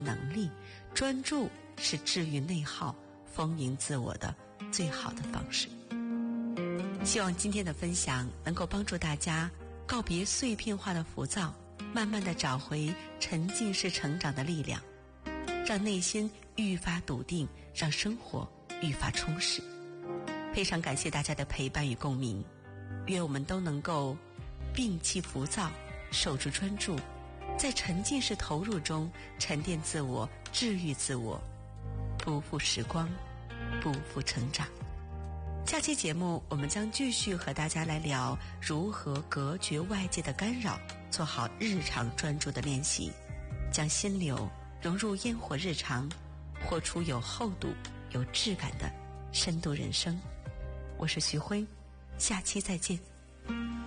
能力，专注是治愈内耗、丰盈自我的最好的方式。希望今天的分享能够帮助大家告别碎片化的浮躁，慢慢地找回沉浸式成长的力量，让内心愈发笃定，让生活愈发充实。非常感谢大家的陪伴与共鸣，愿我们都能够摒弃浮躁，守住专注，在沉浸式投入中沉淀自我，治愈自我，不负时光，不负成长。下期节目我们将继续和大家来聊如何隔绝外界的干扰，做好日常专注的练习，将心流融入烟火日常，活出有厚度、有质感的深度人生。我是徐辉，下期再见。